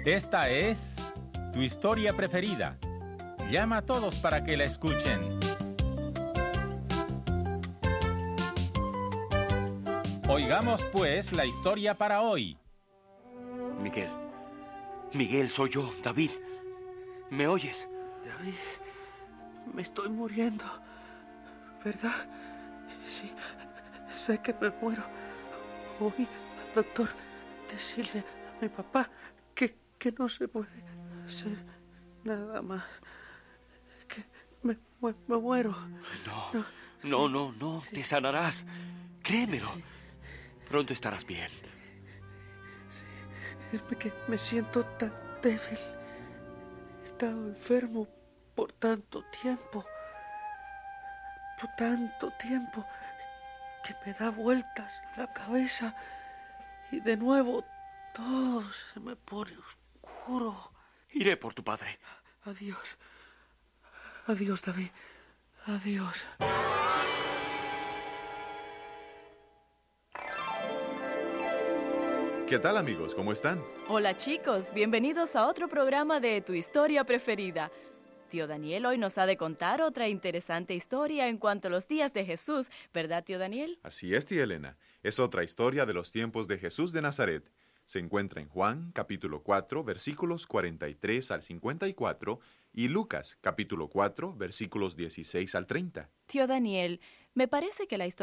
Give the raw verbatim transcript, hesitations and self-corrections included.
Esta es tu historia preferida. Llama a todos para que la escuchen. Oigamos pues la historia para hoy. Miguel, Miguel, soy yo, David. ¿Me oyes? David, me estoy muriendo, ¿verdad? Sí, sé que me muero. Oí al doctor decirle a mi papá que, que no se puede hacer nada más. Que me, me, me muero. No, no, no, no, no, te sanarás. Créemelo. Pronto estarás bien. Sí, es que me siento tan débil. He estado enfermo por tanto tiempo. Por tanto tiempo que me da vueltas la cabeza y de nuevo todo se me pone oscuro. Iré por tu padre. Adiós. Adiós, David. Adiós. ¿Qué tal, amigos? ¿Cómo están? Hola, chicos. Bienvenidos a otro programa de Tu Historia Preferida. Tío Daniel hoy nos ha de contar otra interesante historia en cuanto a los días de Jesús, ¿verdad, tío Daniel? Así es, tía Elena. Es otra historia de los tiempos de Jesús de Nazaret. Se encuentra en Juan, capítulo cuatro, versículos cuarenta y tres al cincuenta y cuatro, y Lucas, capítulo cuatro, versículos dieciséis al treinta. Tío Daniel, me parece que la historia